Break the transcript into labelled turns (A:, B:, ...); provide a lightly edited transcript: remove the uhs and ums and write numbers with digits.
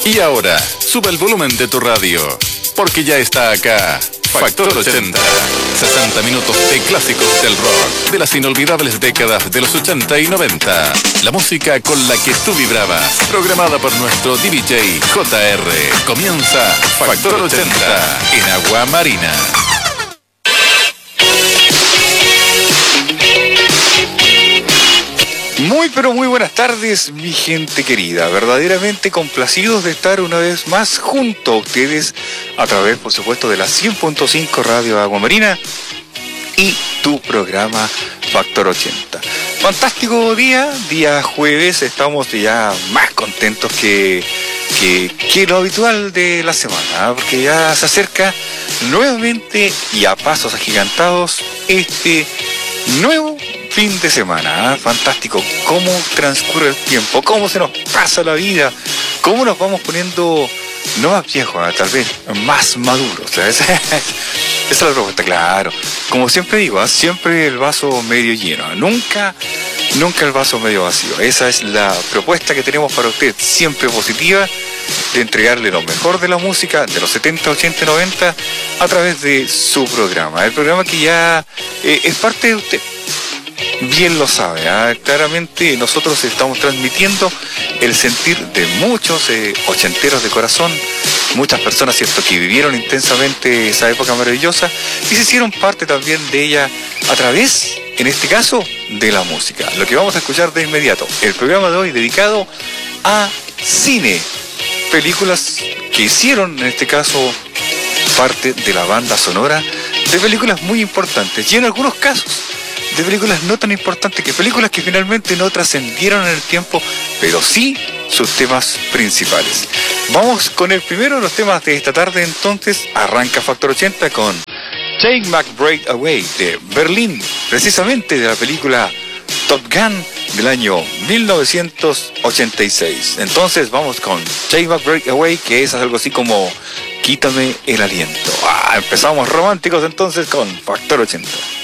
A: Y ahora, sube el volumen de tu radio, porque ya está acá Factor 80. 60 minutos de clásicos del rock, de las inolvidables décadas de los 80 y 90. La música con la que tú vibrabas, programada por nuestro DJ JR. Comienza Factor 80 en Agua Marina.
B: Muy pero muy buenas tardes, mi gente querida. Verdaderamente complacidos de estar una vez más junto a ustedes a través, por supuesto, de la 100.5 Radio Agua Marina y tu programa Factor 80. Fantástico día jueves. Estamos ya más contentos que lo habitual de la semana, porque ya se acerca nuevamente y a pasos agigantados este nuevo fin de semana. Fantástico, cómo transcurre el tiempo, cómo se nos pasa la vida, cómo nos vamos poniendo no más viejos, tal vez más maduros. Esa es la propuesta, claro. Como siempre digo, siempre el vaso medio lleno, nunca el vaso medio vacío. Esa es la propuesta que tenemos para usted, siempre positiva, de entregarle lo mejor de la música de los 70, 80, 90 a través de su programa. El programa que ya es parte de usted. Bien lo sabe, claramente nosotros estamos transmitiendo el sentir de muchos ochenteros de corazón, muchas personas, cierto, que vivieron intensamente esa época maravillosa y se hicieron parte también de ella a través, en este caso, de la música. Lo que vamos a escuchar de inmediato, el programa de hoy dedicado a cine, películas que hicieron, en este caso, parte de la banda sonora de películas muy importantes y en algunos casos de películas no tan importantes, que películas que finalmente no trascendieron en el tiempo, pero sí sus temas principales. Vamos con el primero de los temas de esta tarde, entonces arranca Factor 80 con Take My Breath Away de Berlín, precisamente de la película Top Gun del año 1986. Entonces vamos con Take My Breath Away, que es algo así como Quítame el aliento. Empezamos románticos entonces con Factor 80.